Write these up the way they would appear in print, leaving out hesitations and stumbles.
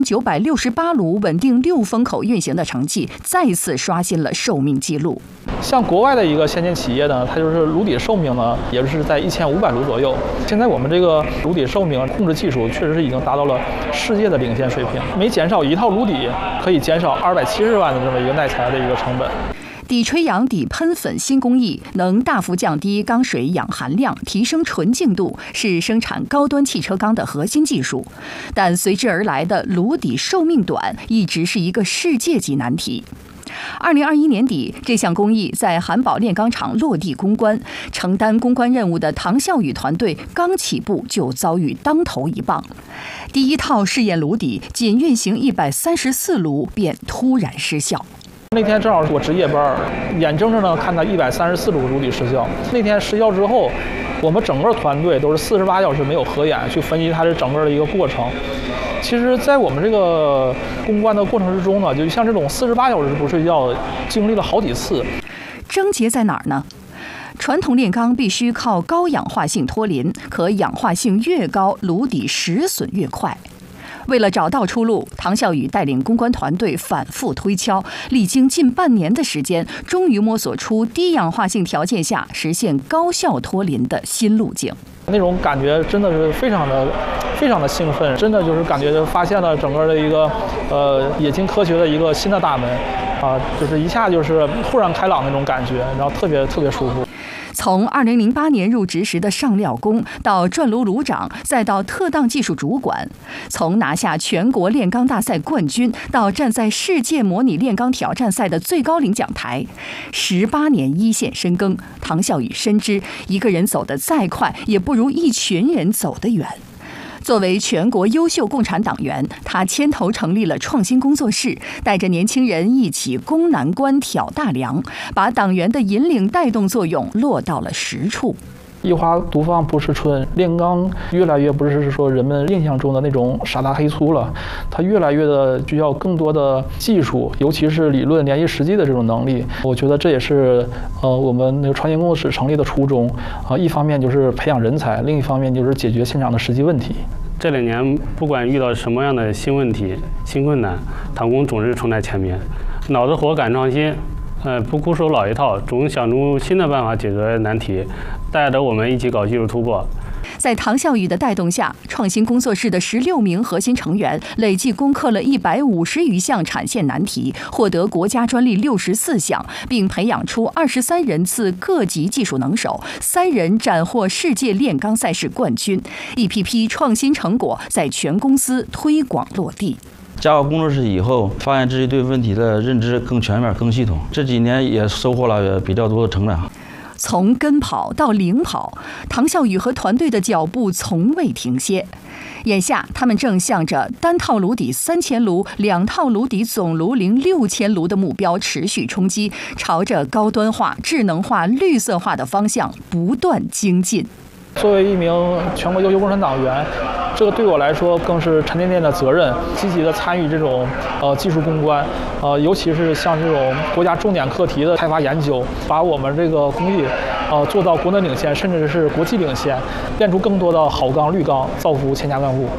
968炉稳定6风口运行的成绩，再次刷新了寿命记录。 像国外的一个先进企业呢，它就是炉底寿命呢，也就是在1500炉左右。现在我们这个炉底寿命控制技术确实是已经达到了世界的领先水平，每减少一套炉底可以减少270万的这么一个耐材的一个成本。 底吹氧底喷粉新工艺能大幅降低钢水氧含量，提升纯净度，是生产高端汽车钢的核心技术。但随之而来的炉底寿命短，一直是一个世界级难题。2021年底，这项工艺在韩宝炼钢厂落地攻关，承担攻关任务的唐孝宇团队刚起步就遭遇当头一棒。第一套试验炉底仅运行134炉，便突然失效。 那天正好是我值夜班，眼睁睁的看到134炉炉底失效。那天失效之后，我们整个团队都是48小时没有合眼去分析它这整个的一个过程。其实，在我们这个攻关的过程之中呢，就像这种48小时不睡觉，经历了好几次。 症结在哪儿呢？传统炼钢必须靠高氧化性脱磷，可氧化性越高，炉底蚀损越快。为了找到出路，唐孝宇带领攻关团队反复推敲，历经近半年的时间，终于摸索出低氧化性条件下实现高效脱磷的新路径。 那种感觉真的是非常的兴奋，真的就是感觉发现了整个的一个冶金科学的一个新的大门啊，就是一下就是豁然开朗那种感觉，然后特别舒服。 从2008年入职时的上料工，到转炉炉长，再到特当技术主管，从拿下全国炼钢大赛冠军，到站在世界模拟炼钢挑战赛的最高领奖台，18年一线深耕，唐孝宇深知，一个人走得再快，也不如一群人走得远。作为全国优秀共产党员，他牵头成立了创新工作室，带着年轻人一起攻难关、挑大梁，把党员的引领带动作用落到了实处。 一花独放不是春，炼钢越来越不是说人们印象中的那种傻大黑粗了，它越来越的需要更多的技术，尤其是理论联系实际的这种能力。我觉得这也是我们那个创新工作室成立的初衷啊。一方面就是培养人才，另一方面就是解决现场的实际问题。 这2年不管遇到什么样的新问题、新困难，唐工总是冲在前面，脑子活赶创新。不固守老一套，总想出新的办法解决难题，带着我们一起搞技术突破。 在唐孝宇的带动下，创新工作室的16名核心成员累计攻克了150余项产线难题，获得国家专利64项，并培养出23人次各级技术能手，3人斩获世界炼钢赛事冠军，一批批创新成果在全公司推广落地。 加入工作室以后，发现自己对问题的认知更全面、更系统。这几年也收获了比较多的成长。 从跟跑到领跑，唐孝宇和团队的脚步从未停歇。眼下，他们正向着单套炉底3000炉、2套炉底总炉龄6000炉的目标持续冲击，朝着高端化、智能化、绿色化的方向不断精进。 作为一名全国优秀共产党员，这个对我来说更是沉甸甸的责任，积极的参与这种技术攻关，尤其是像这种国家重点课题的开发研究，把我们这个工艺做到国内领先，甚至是国际领先，炼出更多的好钢、绿钢，造福千家万户。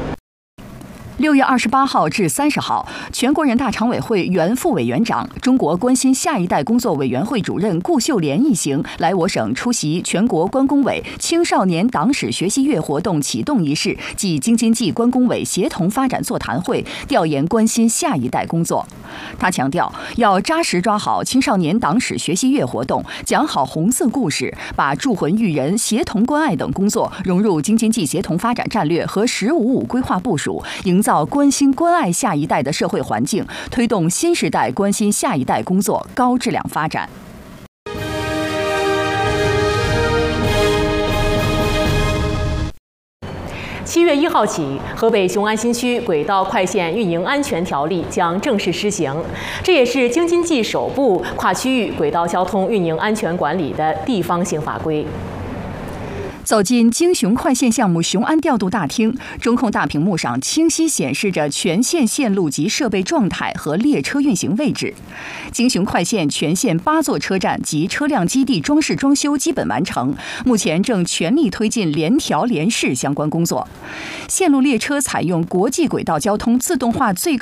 6月28号至30号，全国人大常委会原副委员长、中国关心下一代工作委员会主任顾秀莲一行来我省出席全国关工委青少年党史学习月活动启动仪式暨京津冀关工委协同发展座谈会，调研关心下一代工作。他强调，要扎实抓好青少年党史学习月活动，讲好红色故事，把铸魂育人、协同关爱等工作融入京津冀协同发展战略和“15+5”规划部署，营造关心关爱下一代的社会环境，推动新时代关心下一代工作高质量发展。 7月1号起，河北雄安新区轨道快线运营安全条例将正式施行，这也是京津冀首部跨区域轨道交通运营安全管理的地方性法规。 走进京雄快线项目雄安调度大厅，中控大屏幕上清晰显示着全线线路及设备状态和列车运行位置。京雄快线全线8座车站及车辆基地装饰装修基本完成，目前正全力推进联调联试相关工作。线路列车采用国际轨道交通自动化最高